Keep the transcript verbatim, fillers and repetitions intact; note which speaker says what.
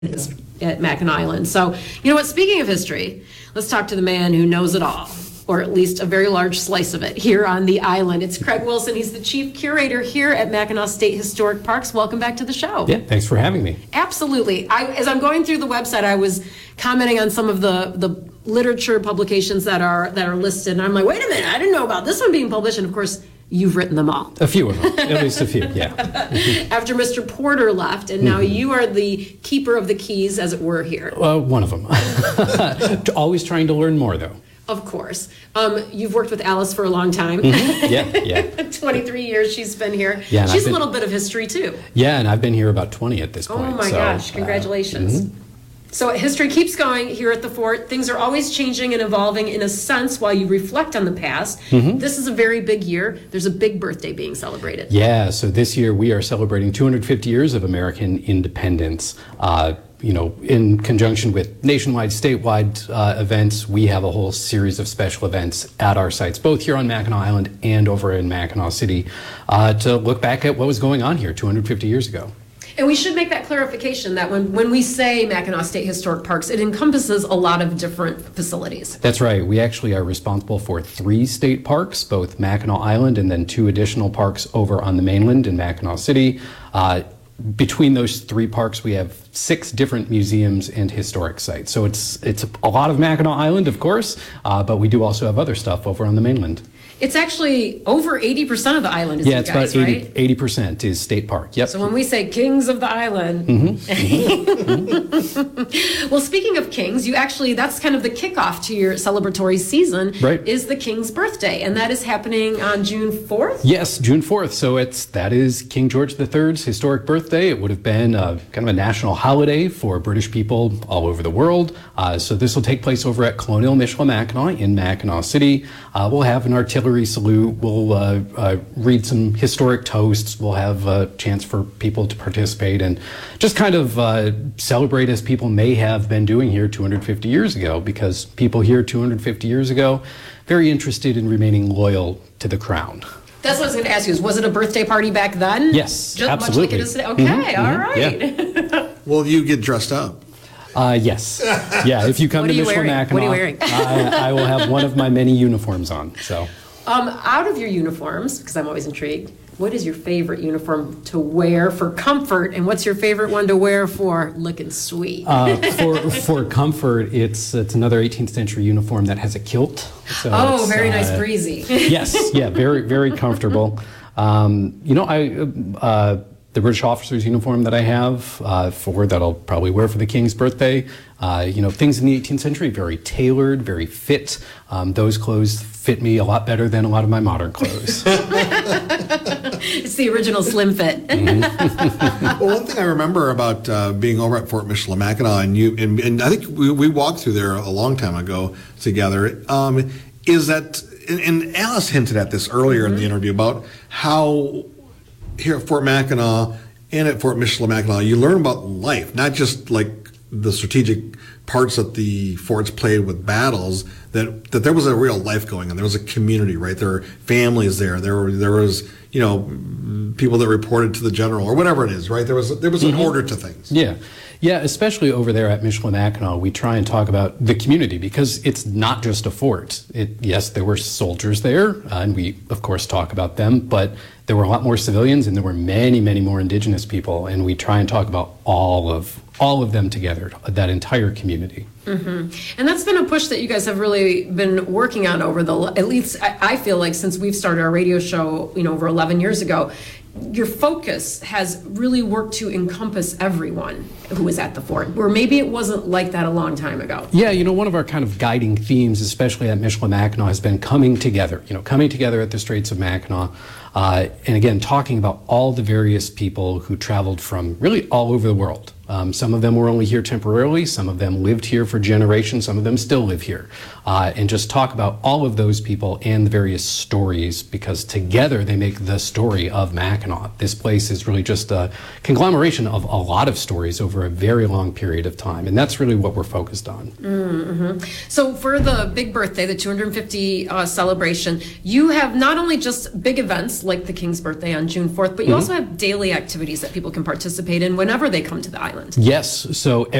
Speaker 1: is at Mackinac Island. So, you know what, speaking of history, let's talk to the man who knows it all, or at least a very large slice of it here on the island. It's Craig Wilson. He's the chief curator here at Mackinac State Historic Parks. Welcome back to the show.
Speaker 2: Yeah, thanks for having me.
Speaker 1: Absolutely. I, as I'm going through the website, I was commenting on some of the, the literature publications that are that are listed, and I'm like, wait a minute, I didn't know about this one being published, and of course, you've written them all.
Speaker 2: A few of them, at least a few, yeah.
Speaker 1: After Mister Porter left, and now mm-hmm. you are the keeper of the keys, as it were, here.
Speaker 2: Uh, one of them. Always trying to learn more, though.
Speaker 1: Of course. Um, you've worked with Alice for a long time.
Speaker 2: Mm-hmm. Yeah, yeah.
Speaker 1: twenty-three years she's been here.
Speaker 2: Yeah,
Speaker 1: she's
Speaker 2: been,
Speaker 1: a little bit of history, too.
Speaker 2: Yeah, and I've been here about twenty at this point.
Speaker 1: Oh, my
Speaker 2: so,
Speaker 1: gosh. Congratulations.
Speaker 2: Uh, mm-hmm.
Speaker 1: So history keeps going here at the fort. Things are always changing and evolving in a sense while you reflect on the past. Mm-hmm. This is a very big year. There's a big birthday being celebrated.
Speaker 2: Yeah, so this year we are celebrating two hundred fifty years of American independence. Uh, you know, in conjunction with nationwide, statewide uh, events, we have a whole series of special events at our sites, both here on Mackinac Island and over in Mackinac City, uh, to look back at what was going on here two hundred fifty years ago.
Speaker 1: And we should make that clarification that when, when we say Mackinac State Historic Parks, it encompasses a lot of different facilities.
Speaker 2: That's right. We actually are responsible for three state parks, both Mackinac Island and then two additional parks over on the mainland in Mackinac City. Uh, between those three parks, we have six different museums and historic sites. So it's, it's a lot of Mackinac Island, of course, uh, but we do also have other stuff over on the mainland.
Speaker 1: It's actually over eighty percent of the island is
Speaker 2: yeah,
Speaker 1: you
Speaker 2: it's
Speaker 1: guys,
Speaker 2: about eighty,
Speaker 1: right?
Speaker 2: eighty percent is state park. Yep.
Speaker 1: So when we say kings of the island.
Speaker 2: Mm-hmm. Mm-hmm.
Speaker 1: Well, speaking of kings, you actually, that's kind of the kickoff to your celebratory season,
Speaker 2: right.
Speaker 1: is the king's birthday. And that is happening on June fourth?
Speaker 2: Yes, June fourth. So it's, that is King George the third's historic birthday. It would have been a, kind of a national holiday for British people all over the world. Uh, so this will take place over at Colonial Michilimackinac in Mackinac City. Uh, we'll have an artillery salute. We'll uh, uh, read some historic toasts. We'll have a chance for people to participate and just kind of uh, celebrate as people may have been doing here two hundred fifty years ago, because people here two hundred fifty years ago very interested in remaining loyal to the crown.
Speaker 1: That's what I was going to ask you, is was it a birthday party back then?
Speaker 2: Yes,
Speaker 1: just
Speaker 2: absolutely.
Speaker 1: Much like it is today? Okay,
Speaker 2: mm-hmm,
Speaker 1: all
Speaker 2: mm-hmm,
Speaker 1: right.
Speaker 2: Yeah.
Speaker 3: Will you get dressed up?
Speaker 2: Uh, yes. Yeah, if you come
Speaker 1: to
Speaker 2: Michilimackinac,
Speaker 1: what are you wearing?
Speaker 2: I, I will have one of my many uniforms on. So,
Speaker 1: um, out of your uniforms, because I'm always intrigued, what is your favorite uniform to wear for comfort, and what's your favorite one to wear for looking sweet?
Speaker 2: uh, for for comfort, it's it's another eighteenth century uniform that has a kilt. So
Speaker 1: oh, very
Speaker 2: uh,
Speaker 1: nice, breezy.
Speaker 2: Yes, yeah, very very comfortable. Um, you know, I. Uh, The British officer's uniform that I have uh, for that I'll probably wear for the King's birthday. Uh, you know, things in the eighteenth century, very tailored, very fit. Um, those clothes fit me a lot better than a lot of my modern clothes.
Speaker 1: It's the original slim fit.
Speaker 3: Mm-hmm. Well, one thing I remember about uh, being over at Fort Michilimackinac, and you, and, and I think we, we walked through there a long time ago together, um, is that, and, and Alice hinted at this earlier mm-hmm. in the interview about how here at Fort Mackinac and at Fort Michilimackinac, you learn about life, not just like the strategic parts that the forts played with battles, that, that there was a real life going on. There was a community, right? There were families there. There were, there was, you know, people that reported to the general or whatever it is, right? There was, there was an mm-hmm. order to things.
Speaker 2: Yeah. Yeah, especially over there at Michilimackinac, we try and talk about the community, because it's not just a fort. It, yes, there were soldiers there, uh, and we, of course, talk about them, but there were a lot more civilians, and there were many, many more indigenous people, and we try and talk about all of all of them together, that entire community.
Speaker 1: Mm-hmm. And that's been a push that you guys have really been working on over the, at least I, I feel like since we've started our radio show, you know, over eleven years ago. Your focus has really worked to encompass everyone who was at the fort, where maybe it wasn't like that a long time ago.
Speaker 2: Yeah, you know, one of our kind of guiding themes, especially at Michilimackinac, has been coming together, you know, coming together at the Straits of Mackinac, uh, and again, talking about all the various people who traveled from really all over the world. Um, some of them were only here temporarily, some of them lived here for generations, some of them still live here. Uh, and just talk about all of those people and the various stories, because together they make the story of Mackinac. This place is really just a conglomeration of a lot of stories over a very long period of time, and that's really what we're focused on.
Speaker 1: Mm-hmm. So for the big birthday, the two hundred fifty uh, celebration, you have not only just big events like the King's birthday on June fourth, but you mm-hmm. also have daily activities that people can participate in whenever they come to the island. Island?
Speaker 2: Yes. So